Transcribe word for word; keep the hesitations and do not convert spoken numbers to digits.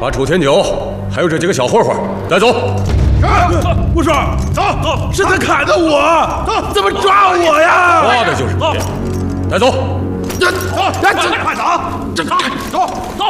把楚天九还有这几个小混混带走。 是，吴叔，走走，是他砍的我，走，怎么抓我呀？ 抓的就是你，带走。 走，快走，这走走走。